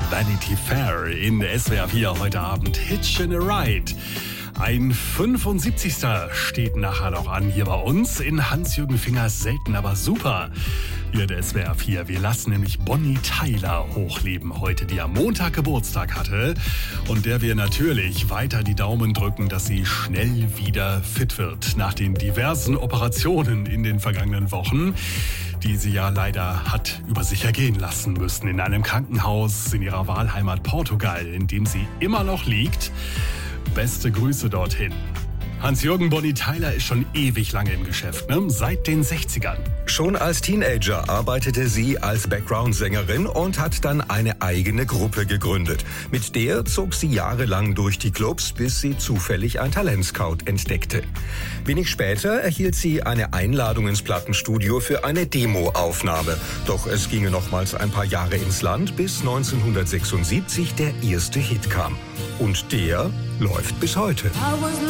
Vanity Fair in SWR 4 heute Abend. Hitchin' a Ride. Ein 75. steht nachher noch an hier bei uns in Hans-Jürgen Fingers Selten aber super. Hier der SWR 4. Wir lassen nämlich Bonnie Tyler hochleben heute, die am Montag Geburtstag hatte und der wir natürlich weiter die Daumen drücken, dass sie schnell wieder fit wird nach den diversen Operationen in den vergangenen Wochen, die sie ja leider hat über sich ergehen lassen müssen in einem Krankenhaus in ihrer Wahlheimat Portugal, in dem sie immer noch liegt. Beste Grüße dorthin. Hans-Jürgen, Bonnie Tyler ist schon ewig lange im Geschäft, ne? Seit den 60ern. Schon als Teenager arbeitete sie als Background-Sängerin und hat dann eine eigene Gruppe gegründet. Mit der zog sie jahrelang durch die Clubs, bis sie zufällig ein Talentscout entdeckte. Wenig später erhielt sie eine Einladung ins Plattenstudio für eine Demoaufnahme. Doch es ginge nochmals ein paar Jahre ins Land, bis 1976 der erste Hit kam. Und der läuft bis heute.